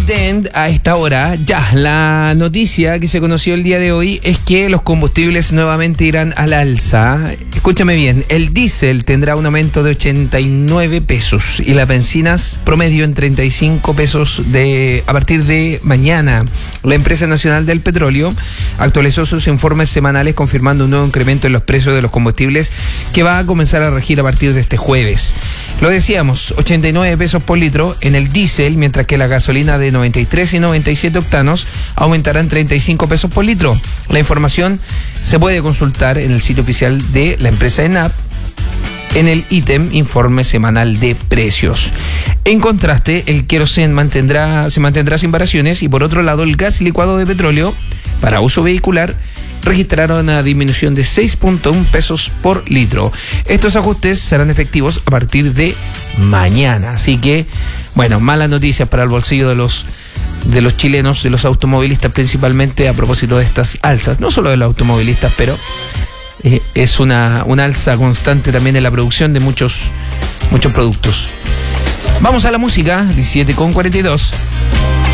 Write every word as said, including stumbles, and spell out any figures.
Dent a esta hora. Ya, la noticia que se conoció el día de hoy es que los combustibles nuevamente irán al alza. Escúchame bien, el diésel tendrá un aumento de ochenta y nueve pesos y las bencinas promedio en treinta y cinco pesos de, a partir de mañana. La empresa nacional del petróleo actualizó sus informes semanales confirmando un nuevo incremento en los precios de los combustibles que va a comenzar a regir a partir de este jueves. Lo decíamos, ochenta y nueve pesos por litro en el diésel, mientras que la gasolina de noventa y tres y noventa y siete octanos aumentarán treinta y cinco pesos por litro. La información se puede consultar en el sitio oficial de la empresa ENAP en el ítem Informe Semanal de Precios. En contraste, el queroseno mantendrá, se mantendrá sin variaciones y por otro lado el gas licuado de petróleo para uso vehicular registraron una disminución de seis punto uno pesos por litro. Estos ajustes serán efectivos a partir de mañana. Así que, bueno, malas noticias para el bolsillo de los de los chilenos, de los automovilistas principalmente a propósito de estas alzas. No solo de los automovilistas, pero eh, es una, una alza constante también en la producción de muchos, muchos productos. Vamos a la música, diecisiete con cuarenta y dos.